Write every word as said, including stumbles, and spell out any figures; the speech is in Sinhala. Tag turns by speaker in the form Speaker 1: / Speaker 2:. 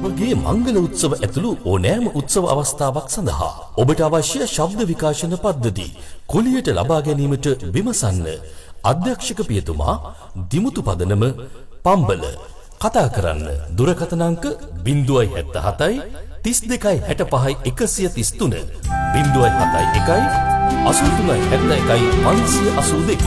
Speaker 1: ඔබගේ මංගල උත්සව ඇතුළු ඕනෑම උත්සව අවස්ථාවක් සඳහා ඔබට අවශ්‍ය ශබ්ද විකාශන පද්ධති කුලියට ලබා ගැනීමට විමසන්න. අධ්‍යක්ෂක පියතුමා දිමුතු පදනම පම්බල. කතා කරන්න දුරකථන අංක ज़ीरो सात सात තිස් දෙකයි හැට පහයි එකසිය තිස් තුන ज़ीरो सात එකයි අසූ තුනයි හැත්තෑ එකයි පන්සිය අසූ දෙක.